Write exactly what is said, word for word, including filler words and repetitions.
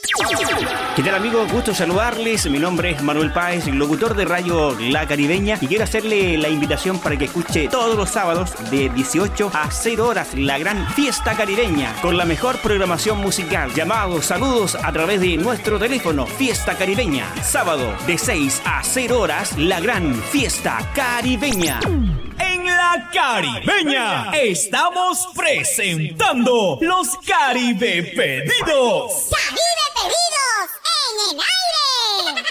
¿Qué tal, amigos? Gusto saludarles. Mi nombre es Manuel Páez, locutor de Radio La Caribeña, y quiero hacerle la invitación para que escuche todos los sábados de dieciocho a cero horas la gran fiesta caribeña con la mejor programación musical. Llamados, saludos a través de nuestro teléfono. Fiesta Caribeña, sábado de seis a cero horas la gran fiesta caribeña. En La Caribeña estamos presentando los Caribe Pedidos.